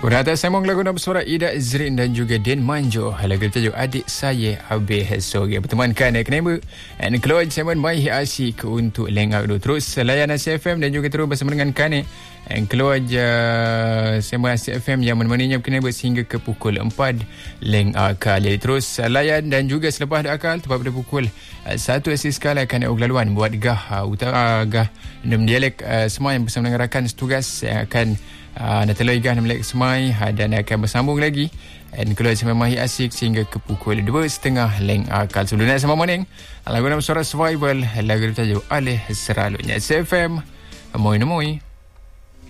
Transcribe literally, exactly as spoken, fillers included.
Berada Simon lagu nama suara Ida Zrin dan juga Din Manjo. Lagu tajuk Adik Saya Habis Sore. Bertemankan eh, kenapa and keluar Simon Mai Asyik untuk lengak dulu. Terus layan Asyik F M dan juga terus bersama dengan Kane and keluar je Simon Asyik F M yang menemaninya kenapa sehingga ke pukul empat leng akal. Jadi terus layan dan juga selepas ada akal tepat pada pukul satu asis kala akan ada laluan buat gah utara gah enam dialek uh, semua yang bersama dengan rakan setugas yang akan Uh, nak telur igah Melek Semai uh, dan akan bersambung lagi dan keluar sama Mahi Asyik sehingga ke pukul dua tiga puluh leng akal. Sebelum nak sama morning lagu nama suara Survival lagu tajuk Alih Seralunya. C F M Moi Moi.